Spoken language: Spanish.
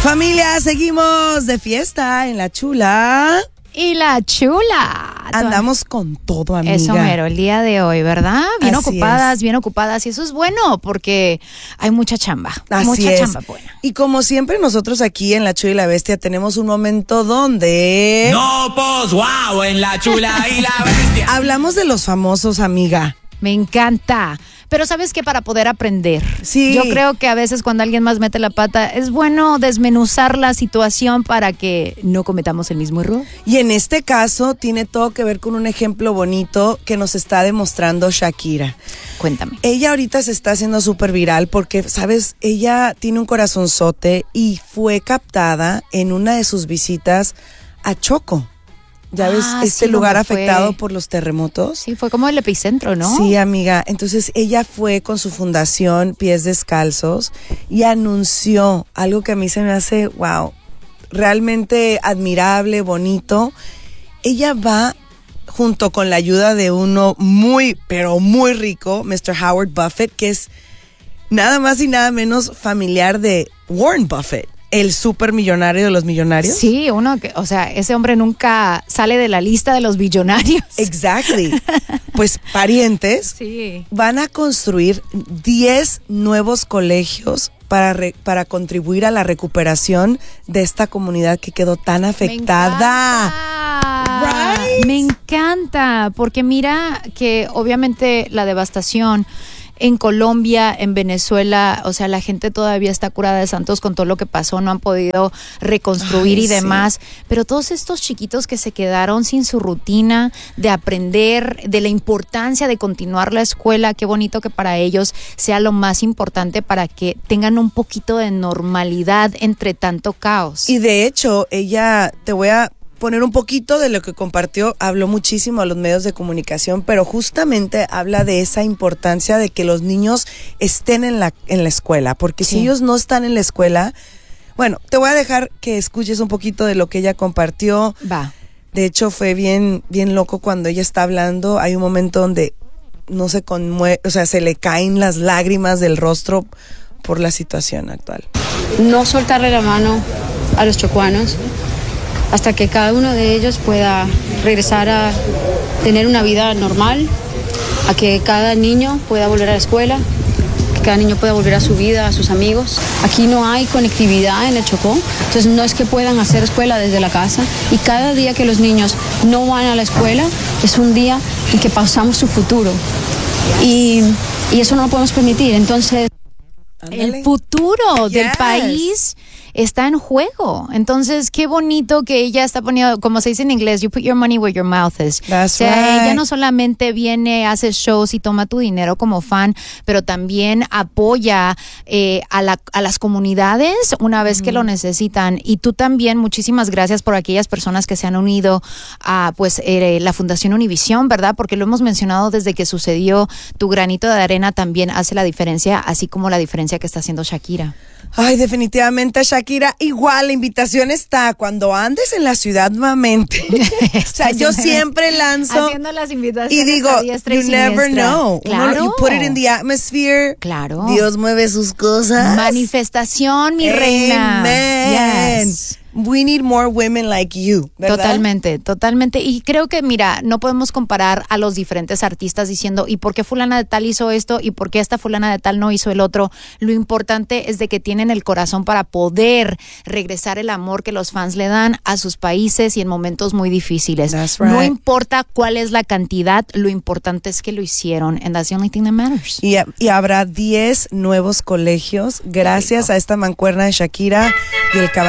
Familia, seguimos de fiesta en La Chula. Y La Chula. Andamos con todo, amiga. Eso mero, el día de hoy, ¿verdad? Bien Así ocupadas, bien ocupadas. Y eso es bueno porque hay mucha chamba. Así mucha es. chamba buena. Y como siempre, nosotros aquí en La Chula y la Bestia tenemos un momento donde... No, pues, wow, en La Chula y la Bestia. Hablamos de los famosos, amiga. Me encanta. Pero sabes que para poder aprender, Sí. yo creo que a veces cuando alguien más mete la pata, es bueno desmenuzar la situación para que no cometamos el mismo error. Y en este caso tiene todo que ver con un ejemplo bonito que nos está demostrando Shakira. Cuéntame. Ella ahorita se está haciendo súper viral porque, ¿sabes? Ella tiene un corazonzote y fue captada en una de sus visitas a Choco. ¿Ya ves este sí, lugar ¿dónde fue? afectado por los terremotos? Sí, fue como el epicentro, ¿no? Sí, amiga. Entonces ella fue con su fundación Pies Descalzos y anunció algo que a mí se me hace, wow, realmente admirable, bonito. Ella va junto con la ayuda de uno muy, pero muy rico, Mr. Howard Buffett, que es nada más y nada menos familiar de Warren Buffett, el supermillonario de los millonarios. Sí, uno que, o sea, ese hombre nunca sale de la lista de los billonarios. Exactly. Pues parientes. Sí. Van a construir 10 nuevos colegios para contribuir a la recuperación de esta comunidad que quedó tan afectada. Right? Me encanta, porque mira que obviamente la devastación en Colombia, en Venezuela, o sea, la gente todavía está curada de santos con todo lo que pasó, no han podido reconstruir y demás, pero todos estos chiquitos que se quedaron sin su rutina de aprender, de la importancia de continuar la escuela, qué bonito que para ellos sea lo más importante para que tengan un poquito de normalidad entre tanto caos. Y de hecho, ella, te voy a poner un poquito de lo que compartió, habló muchísimo a los medios de comunicación, pero justamente habla de esa importancia de que los niños estén en la escuela, porque si ellos no están en la escuela, bueno, te voy a dejar que escuches un poquito de lo que ella compartió. Va. De hecho, fue bien loco cuando ella está hablando, hay un momento donde no se conmueve, o sea, se le caen las lágrimas del rostro por la situación actual. No soltarle la mano a los chocuanos hasta que cada uno de ellos pueda regresar a tener una vida normal, a que cada niño pueda volver a la escuela, que cada niño pueda volver a su vida, a sus amigos. Aquí no hay conectividad en el Chocó, entonces no es que puedan hacer escuela desde la casa, y cada día que los niños no van a la escuela es un día en que pausamos su futuro, y eso no lo podemos permitir. Entonces el futuro del país está en juego. Entonces, qué bonito que ella está poniendo, como se dice en inglés, you put your money where your mouth is. That's o sea, right. ella no solamente viene, hace shows y toma tu dinero como fan, pero también apoya a las comunidades una vez que lo necesitan. Y tú también, muchísimas gracias por aquellas personas que se han unido a la Fundación Univisión, ¿verdad? Porque lo hemos mencionado desde que sucedió. Tu granito de arena también hace la diferencia, así como la diferencia que está haciendo Shakira. Ay, definitivamente, Shakira, igual la invitación está cuando andes en la ciudad nuevamente. O sea, yo siempre lanzo haciendo las invitaciones y digo, a diestra y you never siniestra. know. Claro. You put it in the atmosphere. Claro. Dios mueve sus cosas. Manifestación, mi reina. Amen. Yes. We need more women like you, ¿verdad? Totalmente. Y creo que, mira, no podemos comparar a los diferentes artistas diciendo, ¿y por qué fulana de tal hizo esto? ¿Y por qué esta fulana de tal no hizo el otro? Lo importante es de que tienen el corazón para poder regresar el amor que los fans le dan a sus países y en momentos muy difíciles. That's right. No importa cuál es la cantidad, lo importante es que lo hicieron. And that's the only thing that matters. Y habrá 10 nuevos colegios gracias a esta mancuerna de Shakira y el caballero.